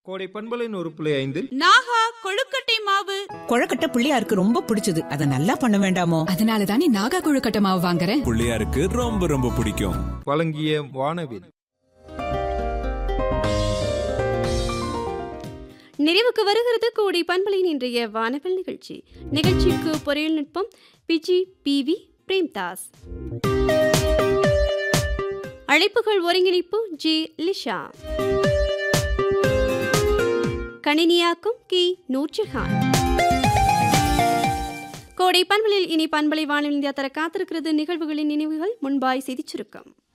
கோடை பண்பலின் ஒரு புள்ளி 5 நாகா கொழுக்கட்டை மாவு. கொழுக்கட்டை பிள்ளையாருக்கு ரொம்ப பிடிச்சது. அத நல்லா பண்ண வேண்டாமோ? அதனால தானே நாகா கொழுக்கட்டை மாவு வாங்குறேன். பிள்ளையாருக்கு ரொம்ப ரொம்ப பிடிக்கும். வழங்கிய வானவில். நிறைவுக்கு வருகிறது கோடை பண்பலின் இன்றைய வானவில் நிகழ்ச்சி. நிகழ்ச்சிக்கு பொறியியல் நுட்பம் பிஜி பிவி பிரேம்தாஸ். அழைப்புகள் ஒருங்கிணைப்பு ஜி லிஷா. கணினியாக்கும் கி நூர்ஜஹான். கோடை பண்பலில் இனி பண்பலை வானவில் இந்தியா தர காத்திருக்கிறது நிகழ்வுகளின் நினைவுகள் முன்பாய் செய்திச் சுருக்கம்.